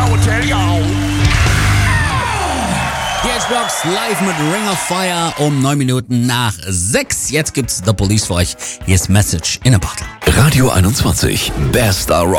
Die H-Blocks live mit Ring of Fire um 9 Minuten nach 6. Jetzt gibt's The Police für euch. Hier ist Message in a Bottle. Radio 21, Best Rock.